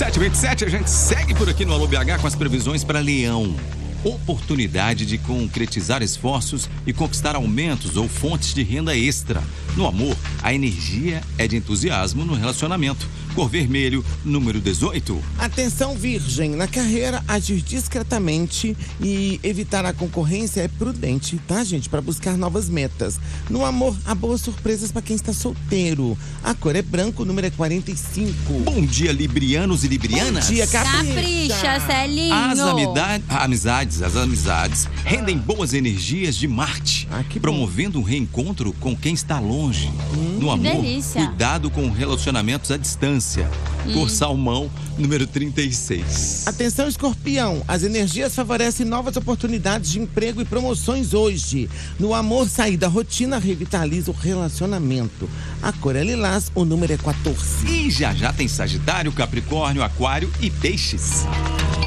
7h27, a gente segue por aqui no Alô BH com as previsões para Leão. Oportunidade de concretizar esforços e conquistar aumentos ou fontes de renda extra. No amor, a energia é de entusiasmo no relacionamento. Cor vermelho, número 18. Atenção, Virgem. Na carreira, agir discretamente e evitar a concorrência é prudente, tá, gente? Para buscar novas metas. No amor, há boas surpresas para quem está solteiro. A cor é branco, o número é 45. Bom dia, librianos e librianas. Bom dia, Capricha, Celinho. As amizades rendem boas energias de Marte, promovendo um reencontro com quem está longe. No amor, delícia. Cuidado com relacionamentos à distância. Cor salmão, número 36. Atenção, Escorpião. As energias favorecem novas oportunidades de emprego e promoções hoje. No amor, sair da rotina revitaliza o relacionamento. A cor é lilás, o número é 14. E já tem Sagitário, Capricórnio, Aquário e Peixes.